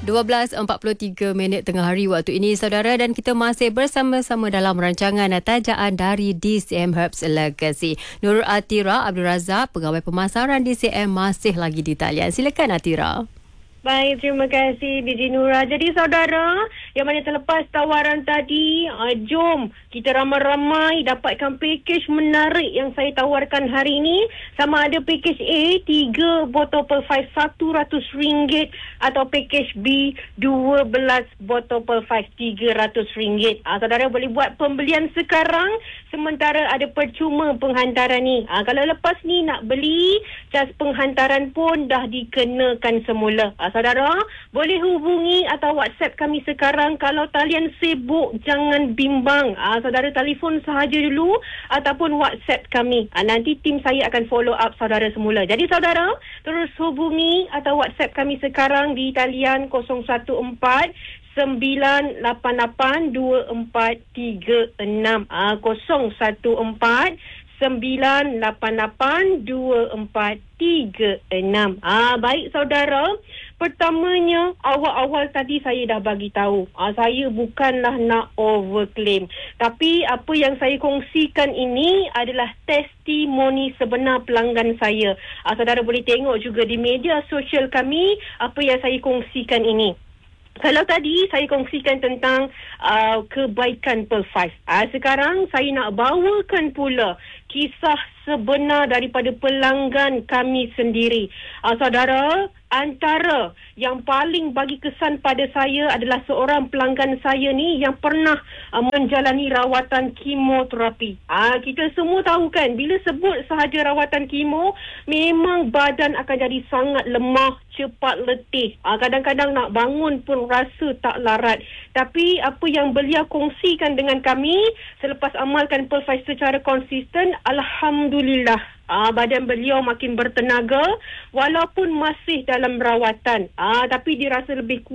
12.43 tengah hari waktu ini, saudara, dan kita masih bersama-sama dalam rancangan tajaan dari DCM Herbs Legacy. Nurul Atira Abdul Razak, pegawai pemasaran DCM, masih lagi di talian. Silakan Atira. Baik, terima kasih DJ Nura. Jadi saudara, yang mana terlepas tawaran tadi, jom kita ramai-ramai dapatkan pakej menarik yang saya tawarkan hari ini. Sama ada pakej A, 3 botol per 5 RM100 atau pakej B, 12 botol per 5 RM300. Saudara boleh buat pembelian sekarang sementara ada percuma penghantaran ni. Kalau lepas ni nak beli, jas penghantaran pun dah dikenakan semula. Saudara, boleh hubungi atau WhatsApp kami sekarang. Kalau talian sibuk, jangan bimbang. Saudara telefon sahaja dulu ataupun WhatsApp kami. Nanti tim saya akan follow up saudara semula. Jadi saudara, terus hubungi atau WhatsApp kami sekarang di talian 014 988 2436. 014 988 2436. Baik saudara, pertamanya awal-awal tadi saya dah bagi tahu, saya bukanlah nak overclaim, tapi apa yang saya kongsikan ini adalah testimoni sebenar pelanggan saya. Saudara boleh tengok juga di media sosial kami apa yang saya kongsikan ini. Kalau tadi saya kongsikan tentang kebaikan Pearl 5. Sekarang saya nak bawakan pula kisah sebenar daripada pelanggan kami sendiri. Saudara, antara yang paling bagi kesan pada saya adalah seorang pelanggan saya ni yang pernah menjalani rawatan kemoterapi. Kita semua tahu kan, bila sebut sahaja rawatan kemo, memang badan akan jadi sangat lemah, cepat letih. Kadang-kadang nak bangun pun rasa tak larat. Tapi apa yang beliau kongsikan dengan kami selepas amalkan Pearl 5 secara konsisten, alhamdulillah, badan beliau makin bertenaga walaupun masih dalam rawatan. Tapi dirasa lebih